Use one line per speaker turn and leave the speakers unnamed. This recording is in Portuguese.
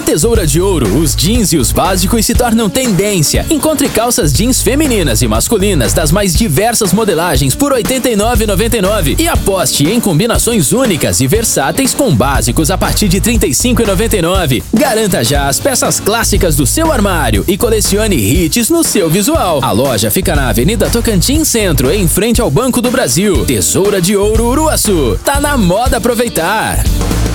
Tesoura de Ouro, os jeans e os básicos se tornam tendência. Encontre calças jeans femininas e masculinas das mais diversas modelagens por R$ 89,99 e aposte em combinações únicas e versáteis com básicos a partir de R$ 35,99. Garanta já as peças clássicas do seu armário e colecione hits no seu visual. A loja fica na Avenida Tocantins Centro, em frente ao Banco do Brasil. Tesoura de Ouro Uruaçu. Tá na moda aproveitar.